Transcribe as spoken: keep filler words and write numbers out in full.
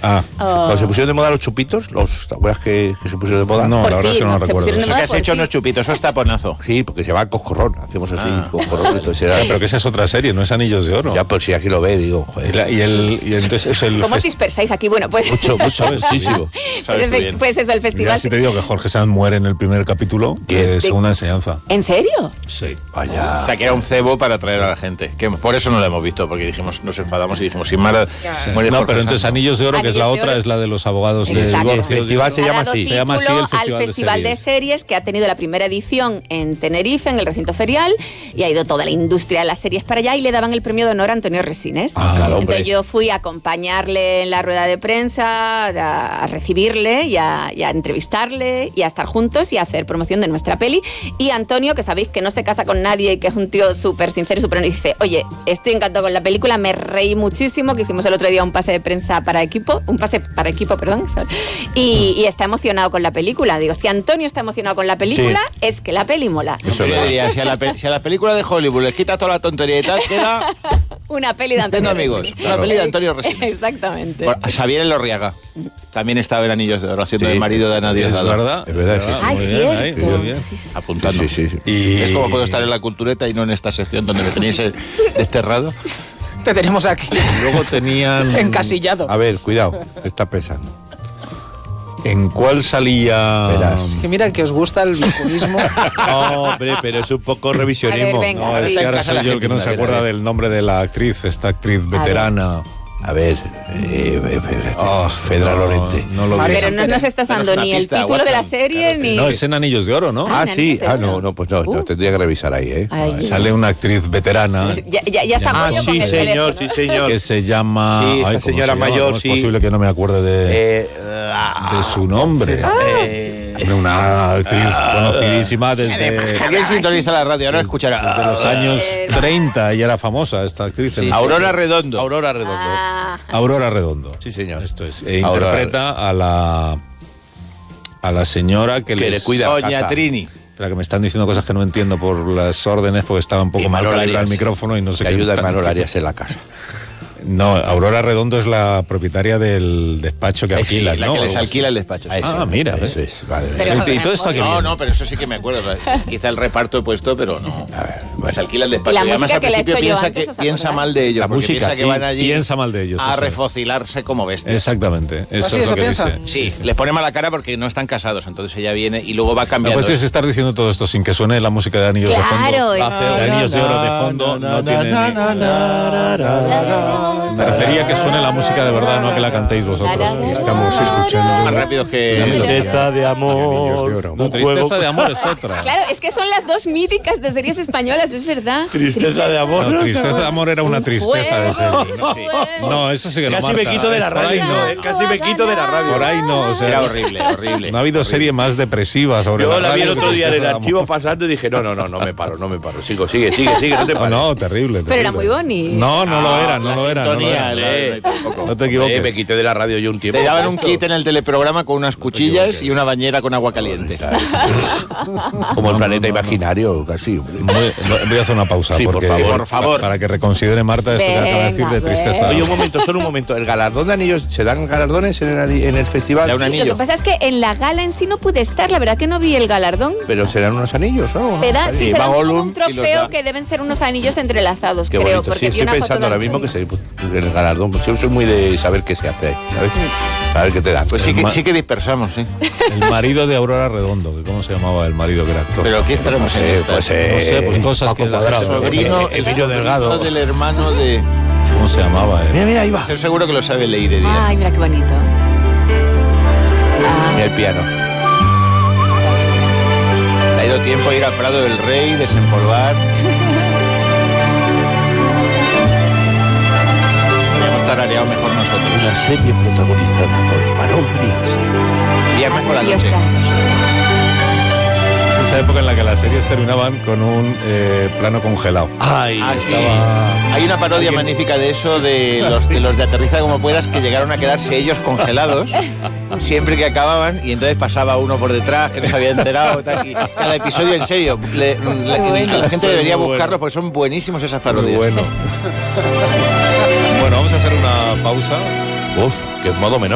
Ah. Oh. Cuando se pusieron de moda los chupitos, los, ¿te acuerdas que, que se pusieron de moda? No, Por la verdad ti, es que no ¿no? lo Se recuerdo. pusieron de Eso moda que has por hecho ti. no es chupito, eso es taponazo. Sí, porque se llama coscorrón, hacemos así, Ah. coscorrón, entonces era... Pero que esa es otra serie, no es Anillos de Oro. Ya, pero si aquí lo ve, digo, Y, joder. la- y el, y entonces es el ¿Cómo os fest- dispersáis aquí? Bueno, pues... Mucho, mucho, muchísimo. pues, Sabes tú bien. pues eso, el Mira, festival... si te digo que Jorge Sanz muere en el primer capítulo de ¿Quién? Segunda Enseñanza. ¿En serio? Sí. Vaya. O sea, que era un cebo para atraer a la gente. Que por eso no lo hemos visto, porque dijimos, nos enfadamos y dijimos, sin mala... muere No, Jorge pero entonces Sanz. Anillos de Oro, que es la Anillos de otra, Oro. es la de los abogados de Exacto. divorcio. El festival se Ha llama dado así. Se llama así título el Festival al de Festival de Series. Series, que ha tenido la primera edición en Tenerife, en el recinto ferial, y ha ido toda la industria de las series para allá y le daban el premio de honor a Antonio Resines. Ah, claro, hombre. Entonces yo fui a acompañarle en la rueda de prensa, a, a recibirle y a, y a entrevistarle y a estar juntos y a hacer promoción de nuestra peli. Y Antonio, que sabéis que no se casa con nadie y que es un tío súper sincero y súper honesto, dice, oye, estoy encantado con la película, me reí muchísimo, que hicimos el otro día un pase de prensa para equipo, un pase para equipo, perdón, y, y está emocionado con la película. Digo, si Antonio está emocionado con la película, Sí. es que la peli mola. Eso Yo es le verdad. diría, si a, la pe- si a la película de Hollywood les quitas toda la tontería y tal, queda Una peli de Tengo Antonio amigos, Resines. una peli de Antonio Resines. Exactamente. Por- Xavier Elorriaga también estaba en Anillos de Oro, haciendo Sí. el marido de Ana Es Diosdado. verdad. Es verdad, sí, sí. Ay, Muy bien, ahí, cierto. muy bien. Sí, sí. Apuntando. Sí, sí, sí. Y... Es como puedo estar en la cultureta y no en esta sección donde me tenéis eh, desterrado. Te tenemos aquí, Luego tenían... encasillado. A ver, cuidado, está pesando. ¿En cuál salía...? Verás. Es que mira que os gusta el vinculismo. No, hombre, pero es un poco revisionismo. A ver, venga. No, es Sí. que ahora Casa la soy yo el que no gente, se a ver, acuerda a ver. del nombre de la actriz, esta actriz veterana. A ver, eh, eh, eh, Ah, Fedra no, Lorente. No lo María vi. Pero no nos estás Danos dando una ni el pista, título de la Watson. serie Claro, ni... No, es en Anillos de Oro, ¿no? Ah, Ah, sí, Anillos de ah, Oro. no, no, pues no, Uh. no, tendría que revisar ahí, ¿eh? Ay, Sale una actriz veterana Ya, ya, ya está Ah, Pollo con sí, el señor, teléfono. sí, señor. que se llama... Sí, esta ¿cómo se señora llama? mayor, ¿Cómo es sí. posible que no me acuerde de, Eh, de su nombre? eh, Hombre, una actriz conocidísima desde, Alguien sintoniza la radio, ahora escuchará. desde los años treinta y era famosa esta actriz. en- Aurora Redondo. Aurora Redondo. Ah, Aurora Redondo. Sí, señor. Esto es. E Aurora- interpreta a la a la señora que, Que les- le cuida. Doña casa. Trini. Espera, que me están diciendo cosas que no entiendo por las órdenes porque estaba un poco Y mal Manol calibrado el Arias. micrófono y no sé Que qué. ayuda a tan- Manol Arias en la casa. No, Aurora Redondo es la propietaria del despacho que Eh, alquila, sí, la ¿no? que les Algo así. alquila el despacho. sí. Ah, mira, Eso ¿ves? es, vale. Pero- ¿Y todo esto a qué No, viene? no, pero eso sí que me acuerdo. Quizá el reparto he puesto, pero no. A ver, Pues bueno. alquila el despacho. Y la además, música al que le he principio hecho yo piensa, antes, que, ¿os piensa acordáis? mal de ellos. La porque música, piensa sí. que van allí Piensa mal de ellos, a eso es. refocilarse como bestias. Exactamente. Eso ¿Ah, sí, es lo eso que piensa? dice. Sí, les pone mala cara porque no están casados. Entonces ella viene y luego va No, cambiando. pues es estar diciendo todo esto sin que suene la música de Anillos Claro, de fondo. es- De Anillos de Oro de fondo no tiene ni... Me refería a que suene la música de verdad, no a que la cantéis vosotros. Estamos escuchando más rápido que... Tristeza de amor. Oro. No, un Tristeza juego- de Amor es otra. Claro, es que son las dos míticas de series españolas, es verdad. Tristeza de amor. No, Tristeza de Amor era una tristeza de serie. No, sí. No, eso sí que no, Casi me Marta. quito de la Es por ahí radio. no. eh, Casi me quito de la radio. Por ahí no, o sea, Era horrible, horrible. no ha habido serie más depresiva sobre Yo la la vi el radio otro que día en el Tristeza de archivo Amor. pasando y dije, no, no, no, no me paro, no me paro. Sigo, sigue, sigue, sigue, no te No, pares. no, terrible, Pero era terrible. muy bonito. No, no lo Ah, era, no la lo era. No lo sintonía, era. le- No te equivoques. Eh, me quité de la radio yo un tiempo. Te daban para un esto. kit en el teleprograma con unas cuchillas y una bañera con agua caliente. Como el No, planeta no, no, imaginario, casi. hombre. Voy, voy a hacer una pausa. Sí, por porque, favor, por favor. Para que reconsidere Marta esto que acaba de decir de Venga, tristeza. venga. Oye, un momento, solo un momento. ¿El galardón de anillos, se dan galardones en el, en el festival? Da un Lo anillo. que pasa es que en la gala en sí no pude estar, la verdad que no vi el galardón. Pero serán unos anillos, ¿no? Se da, sí, Sí, se da va como Gollum un y los trofeo da. que deben ser unos anillos entrelazados, Qué creo. bonito. Porque Sí, vi estoy una foto pensando de ahora mismo que Antonio. se, en el galardón. Pues yo soy muy de saber qué se hace ahí, ¿sabes? Saber qué te dan. Pues sí El que, ma- sí que dispersamos, sí. El marido de Aurora Redondo, que ¿cómo se llamaba el marido que era actor? Pero ¿qué esperamos No en sé, esta? pues, eh, no sé, pues cosas Paco que la Cuadrado. gente no sobrino, recuerda. el Emilio sobrino Delgado. del hermano de... ¿Cómo se llamaba? eh? Mira, mira, ahí va. Estoy seguro que lo sabe leer de día. Ay, mira qué bonito. Ah, Mira el piano. Le ha ido tiempo a ir al Prado del Rey, desempolvar. Podríamos tarareado mejor nosotros. Una serie protagonizada por Imanol Brias. Viernes por la y noche. está. Es esa época en la que las series terminaban con un eh, plano congelado. Ay, Ah, sí. Estaba- Hay una parodia ¿Alguien? magnífica de eso, de los, de los de Aterriza como puedas, que llegaron a quedarse ellos congelados siempre que acababan, y entonces pasaba uno por detrás que no se había enterado. Tal, y cada episodio, en serio, le- la, bueno. la gente Son debería muy buscarlos buenos. porque son buenísimos esas Muy parodias. bueno. Bueno, vamos a hacer una pausa. Uf, qué modo menor.